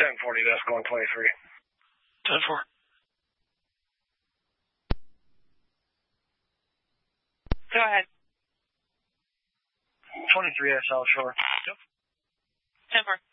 1040 desk on 23. 10-4. Go ahead. 23 South Shore. Yep. 10-4.